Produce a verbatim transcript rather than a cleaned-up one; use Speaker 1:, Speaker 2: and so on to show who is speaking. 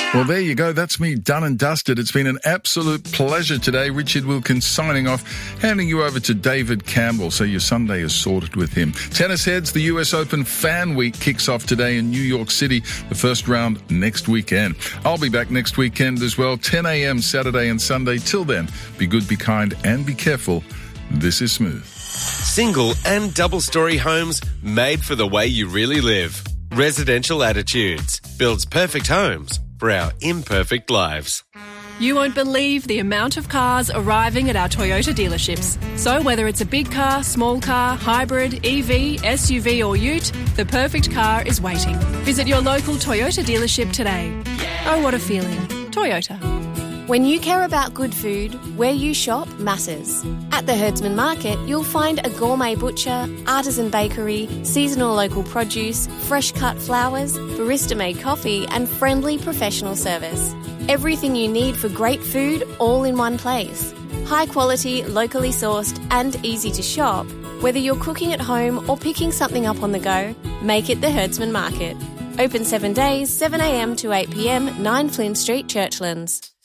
Speaker 1: Well, there you go. That's me done and dusted. It's been an absolute pleasure today. Richard Wilkins signing off, handing you over to David Campbell so your Sunday is sorted with him. Tennis heads, the U S Open Fan Week kicks off today in New York City. The first round next weekend. I'll be back next weekend as well, ten a.m. Saturday and Sunday. Till then, be good, be kind, and be careful. This is Smooth.
Speaker 2: Single and double-storey homes made for the way you really live. Residential Attitudes builds perfect homes for our imperfect lives.
Speaker 3: You won't believe the amount of cars arriving at our Toyota dealerships. So whether it's a big car, small car, hybrid, E V, S U V or ute, the perfect car is waiting. Visit your local Toyota dealership today. Oh, what a feeling. Toyota.
Speaker 4: When you care about good food, where you shop matters. At the Herdsman Market, you'll find a gourmet butcher, artisan bakery, seasonal local produce, fresh cut flowers, barista-made coffee and friendly professional service. Everything you need for great food all in one place. High quality, locally sourced and easy to shop. Whether you're cooking at home or picking something up on the go, make it the Herdsman Market. Open seven days, seven a.m. to eight p.m, nine Flynn Street, Churchlands.